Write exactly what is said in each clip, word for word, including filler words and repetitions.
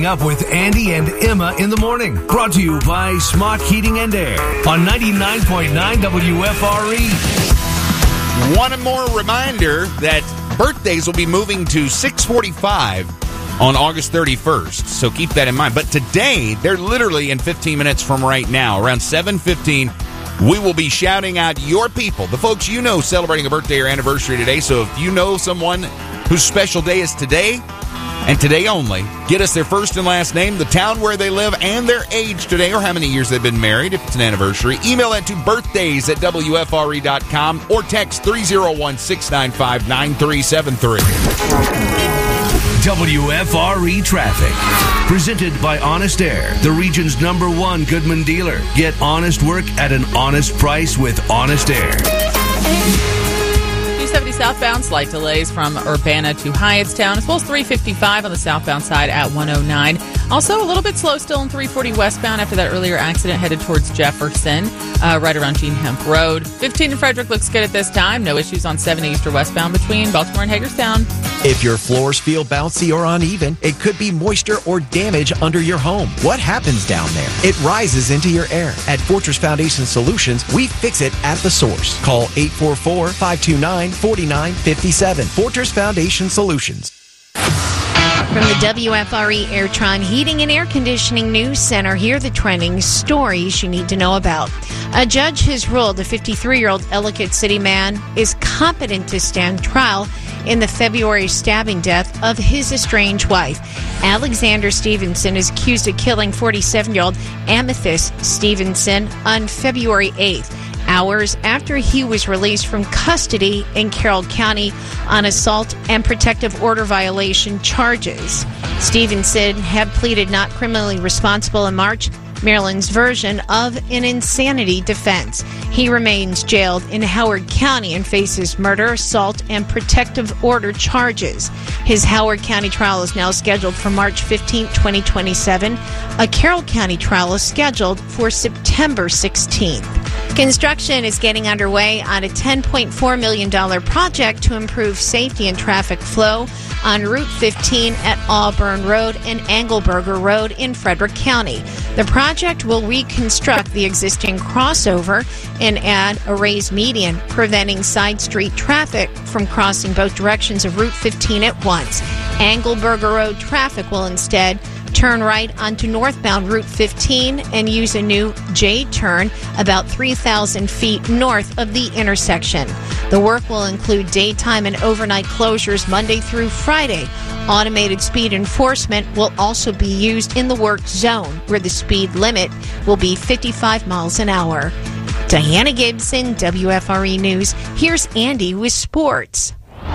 Up with Andy and Emma in the morning. Brought to you by Smock Heating and Air on ninety-nine point nine W F R E. One more reminder that birthdays will be moving to six forty-five on August thirty-first, so keep that in mind. But today, they're literally in fifteen minutes from right now, around seven fifteen, we will be shouting out your people, the folks you know celebrating a birthday or anniversary today. So if you know someone whose special day is today, and today only, get us their first and last name, the town where they live, and their age today, or how many years they've been married, if it's an anniversary. Email that to birthdays at W F R E dot com or text three oh one, six nine five, nine three seven three. W F R E Traffic. Presented by Honest Air, the region's number one Goodman dealer. Get honest work at an honest price with Honest Air. two seventy southbound, slight delays from Urbana to Hyattstown, as well as three fifty-five on the southbound side at one oh nine. Also, a little bit slow still in three forty westbound after that earlier accident headed towards Jefferson, uh, right around Gene Hemp Road. fifteen in Frederick looks good at this time. No issues on seventy east or westbound between Baltimore and Hagerstown. If your floors feel bouncy or uneven, it could be moisture or damage under your home. What happens down there? It rises into your air. At Fortress Foundation Solutions, we fix it at the source. Call eight four four, five two nine, four nine five seven. Fortress Foundation Solutions. From the W F R E Airtron Heating and Air Conditioning News Center, here are the trending stories you need to know about. A judge has ruled the fifty-three-year-old Ellicott City man is competent to stand trial in the February stabbing death of his estranged wife. Alexander Stevenson is accused of killing forty-seven-year-old Amethyst Stevenson on February eighth. Hours after he was released from custody in Carroll County on assault and protective order violation charges. Stevenson had pleaded not criminally responsible in March, Maryland's version of an insanity defense. He remains jailed in Howard County and faces murder, assault, and protective order charges. His Howard County trial is now scheduled for March fifteenth, twenty twenty-seven. A Carroll County trial is scheduled for September sixteenth. Construction is getting underway on a ten point four million dollars project to improve safety and traffic flow on Route fifteen at Auburn Road and Engelberger Road in Frederick County. The project will reconstruct the existing crossover and add a raised median, preventing side street traffic from crossing both directions of Route fifteen at once. Engelberger Road traffic will instead turn right onto northbound Route fifteen and use a new J-turn about three thousand feet north of the intersection. The work will include daytime and overnight closures Monday through Friday. Automated speed enforcement will also be used in the work zone, where the speed limit will be fifty-five miles an hour. Diana Gibson, W F R E News. Here's Andy with sports.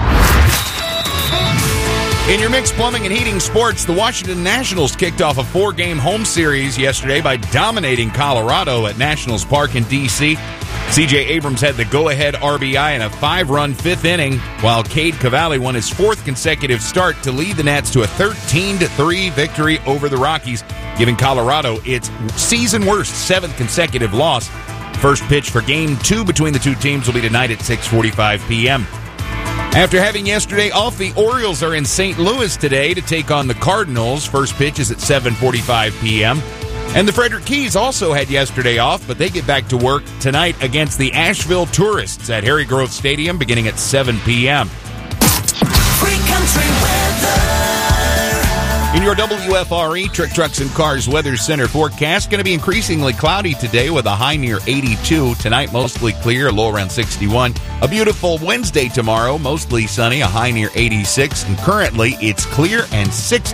In your mixed plumbing and heating sports, the Washington Nationals kicked off a four-game home series yesterday by dominating Colorado at Nationals Park in D C C J Abrams had the go-ahead R B I in a five-run fifth inning, while Cade Cavalli won his fourth consecutive start to lead the Nats to a thirteen to three victory over the Rockies, giving Colorado its season-worst seventh consecutive loss. First pitch for Game two between the two teams will be tonight at six forty-five p.m. After having yesterday off, the Orioles are in Saint Louis today to take on the Cardinals. First pitch is at seven forty-five p.m. And the Frederick Keys also had yesterday off, but they get back to work tonight against the Asheville Tourists at Harry Grove Stadium beginning at seven p.m. Free country weather. In your W F R E Trick Trucks and Cars Weather Center forecast, going to be increasingly cloudy today with a high near eighty-two. Tonight, mostly clear, a low around sixty-one. A beautiful Wednesday tomorrow, mostly sunny, a high near eighty-six. And currently, it's clear and sixty.